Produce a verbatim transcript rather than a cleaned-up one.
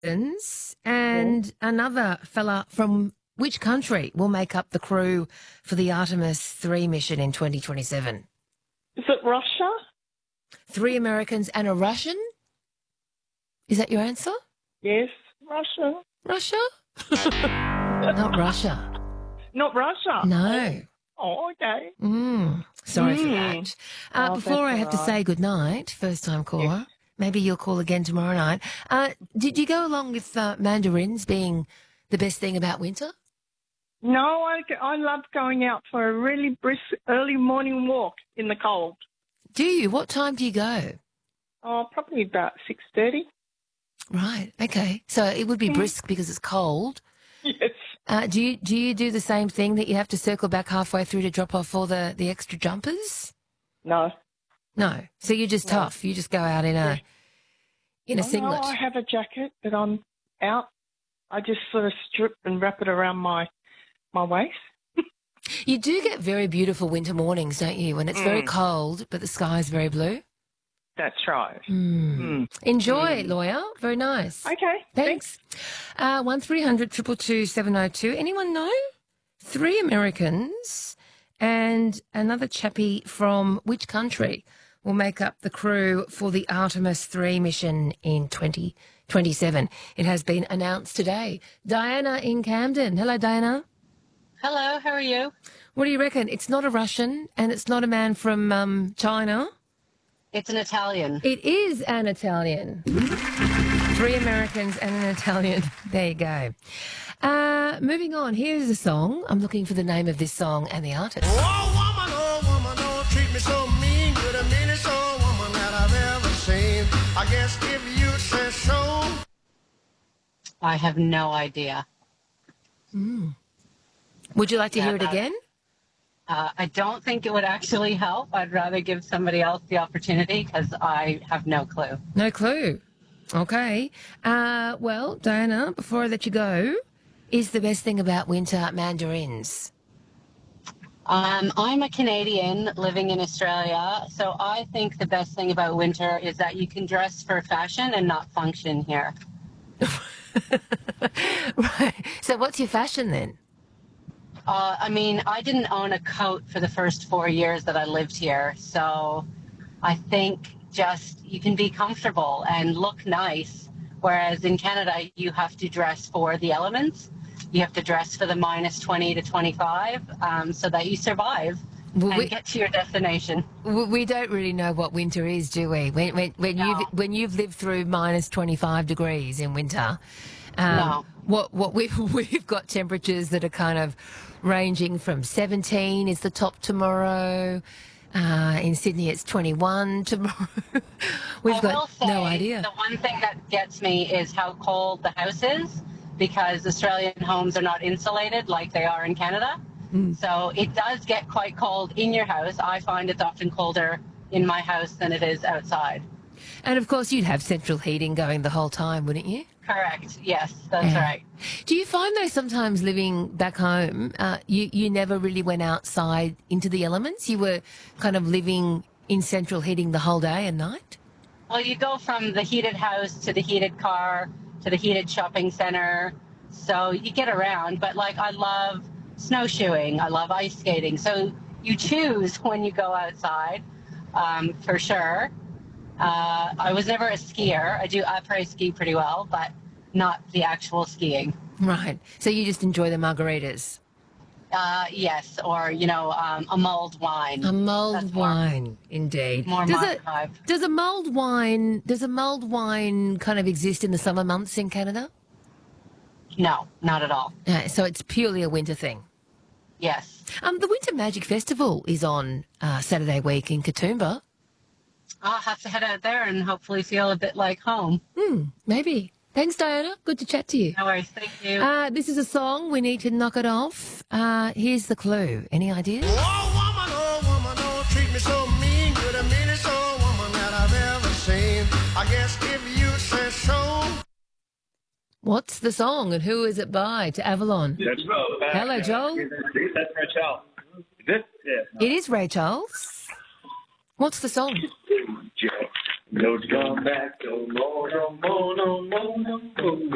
Americans and another fella from which country will make up the crew for the Artemis three mission in twenty twenty-seven? Is it Russia? Three Americans and a Russian? Is that your answer? Yes, Russia. Russia? Not Russia. Not Russia? No. Oh, okay. Mm, sorry for Mm. that. Uh, Oh, before I that's have to all say right. good night, first time caller, Yes. maybe you'll call again tomorrow night. Uh, did you go along with uh, mandarins being the best thing about winter? No, I, I love going out for a really brisk early morning walk in the cold. Do you? What time do you go? Oh, probably about six thirty. Right. Okay. So it would be Mm. brisk because it's cold. Yes. Uh, do you do you do the same thing that you have to circle back halfway through to drop off all the, the extra jumpers? No. No. So you're just No. tough. You just go out in a in a Oh, singlet. No, I have a jacket that I'm out. I just sort of strip and wrap it around my my waist. You do get very beautiful winter mornings, don't you? When it's very Mm. cold, but the sky is very blue. That's right. Mm. Mm. Enjoy, Mm. lawyer. Very nice. Okay. Thanks. Uh, one three hundred two two two seven oh two. Anyone know? Three Americans and another chappie from which country will make up the crew for the Artemis three mission in twenty twenty-seven? It has been announced today. Diana in Camden. Hello, Diana. Hello, how are you? What do you reckon? It's not a Russian and it's not a man from um, China. It's an Italian. It is an Italian. Three Americans and an Italian. There you go. Uh, moving on, here's a song. I'm looking for the name of this song and the artist. Oh, woman, oh, woman, don't treat me so mean. You're the meanest old woman that I've ever seen. I guess if you say so. I have no idea. Mm. Would you like to Yeah, hear it uh, again? Uh, I don't think it would actually help. I'd rather give somebody else the opportunity because I have no clue. No clue. Okay. Uh, well, Diana, before I let you go, is the best thing about winter mandarins? Um, I'm a Canadian living in Australia, so I think the best thing about winter is that you can dress for fashion and not function here. Right. So what's your fashion then? Uh, I mean, I didn't own a coat for the first four years that I lived here, so I think just you can be comfortable and look nice, whereas in Canada you have to dress for the elements. You have to dress for the minus twenty to twenty-five um, so that you survive Well, and we- get to your destination. W- We don't really know what winter is, do we? When, when, when No. you've when you've lived through minus twenty-five degrees in winter, um, No. what what we've we've got temperatures that are kind of ranging from seventeen is the top tomorrow. Uh, in Sydney, it's twenty-one tomorrow. We've I will got say no idea. the one thing that gets me is how cold the house is, because Australian homes are not insulated like they are in Canada. Mm. So it does get quite cold in your house. I find it's often colder in my house than it is outside. And of course, you'd have central heating going the whole time, wouldn't you? Correct. Yes, that's Yeah. right. Do you find though sometimes living back home, uh, you you never really went outside into the elements? You were kind of living in central heating the whole day and night? Well, you go from the heated house to the heated car to the heated shopping center. So you get around. But like, I love snowshoeing. I love ice skating. So you choose when you go outside, um, for sure. Uh, I was never a skier. I do après ski pretty well, but not the actual skiing. Right. So you just enjoy the margaritas. Uh, yes, or, you know, um, a mulled wine. A mulled That's more- wine, indeed. More does my it, vibe. does a mulled wine does a mulled wine kind of exist in the summer months in Canada? No, not at all. Uh, so it's purely a winter thing. Yes. Um, the Winter Magic Festival is on uh, Saturday week in Katoomba. I'll have to head out there and hopefully feel a bit like home. Hmm, maybe. Thanks, Diana. Good to chat to you. No worries. Thank you. Uh, this is a song. We need to knock it off. Uh, here's the clue. Any ideas? Oh, woman, oh, woman, don't treat me so mean. You're the meanest old woman that I've ever seen. I guess if you say so. What's the song and who is it by? To Avalon. That's right. Hello, Joel. That's Rachel. Is it? Yeah. It is Ray Charles. What's the song? No, come back no more, no more, no more, no more.